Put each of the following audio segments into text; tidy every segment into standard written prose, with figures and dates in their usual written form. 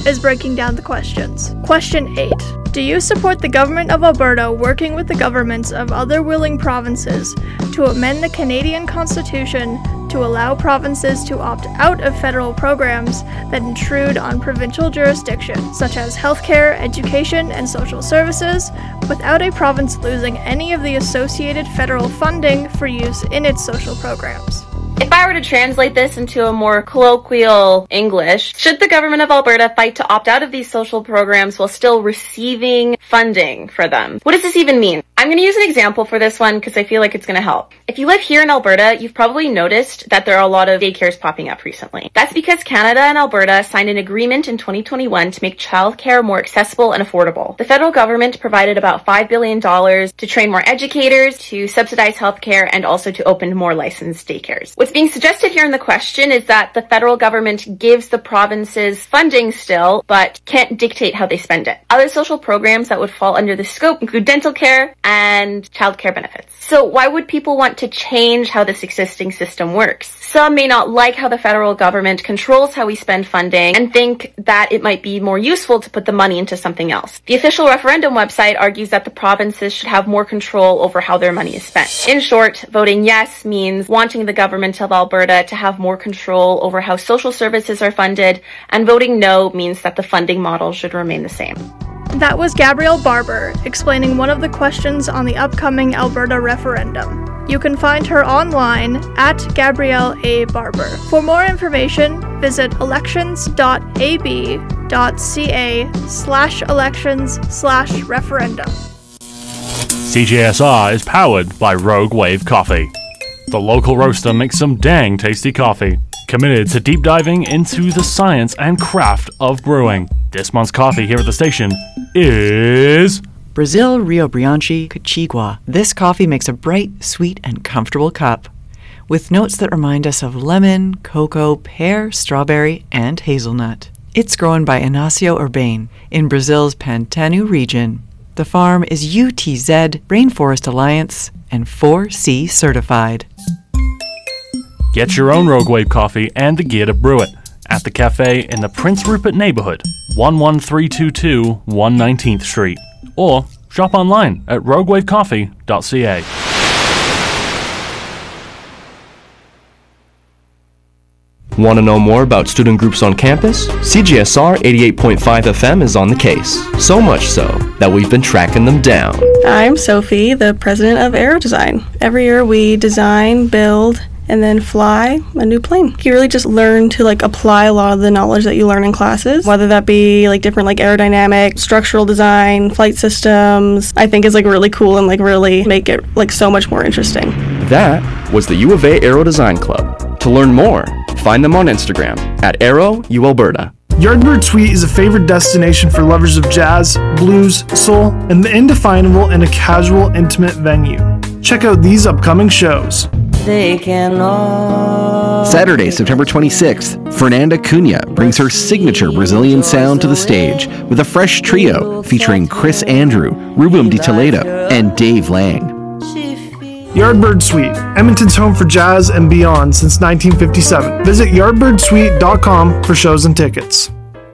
is breaking down the questions. Question 8. Do you support the government of Alberta working with the governments of other willing provinces to amend the Canadian Constitution to allow provinces to opt out of federal programs that intrude on provincial jurisdiction, such as healthcare, education, and social services, without a province losing any of the associated federal funding for use in its social programs? If I were to translate this into a more colloquial English, should the government of Alberta fight to opt out of these social programs while still receiving funding for them? What does this even mean? I'm going to use an example for this one because I feel like it's going to help. If you live here in Alberta, you've probably noticed that there are a lot of daycares popping up recently. That's because Canada and Alberta signed an agreement in 2021 to make childcare more accessible and affordable. The federal government provided about $5 billion to train more educators, to subsidize healthcare, and also to open more licensed daycares. What's being suggested here in the question is that the federal government gives the provinces funding still, but can't dictate how they spend it. Other social programs that would fall under the scope include dental care and childcare benefits. So why would people want to change how this existing system works? Some may not like how the federal government controls how we spend funding and think that it might be more useful to put the money into something else. The official referendum website argues that the provinces should have more control over how their money is spent. In short, voting yes means wanting the government of Alberta to have more control over how social services are funded, and voting no means that the funding model should remain the same. That was Gabrielle Barber explaining one of the questions on the upcoming Alberta referendum. You can find her online at Gabrielle A. Barber. For more information, visit elections.ab.ca/elections/referendum. CJSR is powered by Rogue Wave Coffee. The local roaster makes some dang tasty coffee, committed to deep diving into the science and craft of brewing. This month's coffee here at the station is Brazil Rio Branche Cachigua. This coffee makes a bright, sweet, and comfortable cup, with notes that remind us of lemon, cocoa, pear, strawberry, and hazelnut. It's grown by Inácio Urbane in Brazil's Pantano region. The farm is UTZ Rainforest Alliance and 4C certified. Get your own Rogue Wave coffee and the gear to brew it at the cafe in the Prince Rupert neighborhood, 11322 119th Street, or shop online at roguewavecoffee.ca. Want to know more about student groups on campus? CJSR 88.5 FM is on the case. So much so that we've been tracking them down. I'm Sophie, the president of Aero Design. Every year we design, build, and then fly a new plane. You really just learn to apply a lot of the knowledge that you learn in classes, whether that be different aerodynamic, structural design, flight systems. I think is really cool and really make it so much more interesting. That was the U of A Aero Design Club. To learn more, find them on Instagram at AeroUAlberta. Yardbird Suite is a favorite destination for lovers of jazz, blues, soul, and the indefinable in a casual, intimate venue. Check out these upcoming shows. Saturday, September 26th, Fernanda Cunha brings her signature Brazilian sound to the stage with a fresh trio featuring Chris Andrew, Rubem de Toledo, and Dave Lang. Yardbird Suite, Edmonton's home for jazz and beyond since 1957. Visit yardbirdsuite.com for shows and tickets.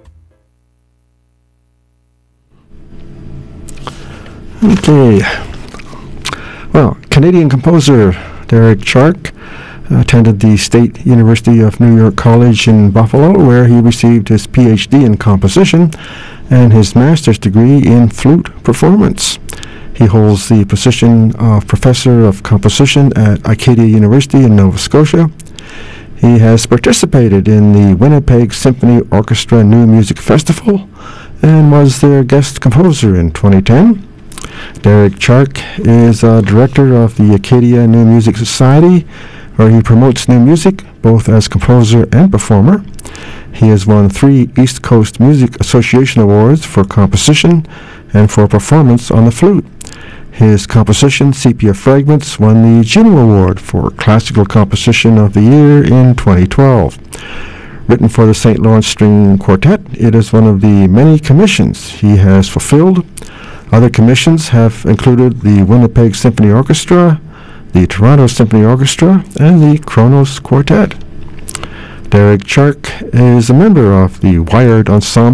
Okay. Well, Canadian composer Derek Chark attended the State University of New York College in Buffalo, where he received his PhD in composition and his master's degree in flute performance. He holds the position of Professor of Composition at Acadia University in Nova Scotia. He has participated in the Winnipeg Symphony Orchestra New Music Festival and was their guest composer in 2010. Derek Chark is a director of the Acadia New Music Society, where he promotes new music both as composer and performer. He has won 3 East Coast Music Association Awards for composition and for performance on the flute. His composition, Sepia Fragments, won the Juno Award for Classical Composition of the Year in 2012. Written for the St. Lawrence String Quartet, it is one of the many commissions he has fulfilled. Other commissions have included the Winnipeg Symphony Orchestra, the Toronto Symphony Orchestra, and the Kronos Quartet. Derek Chark is a member of the Wired Ensemble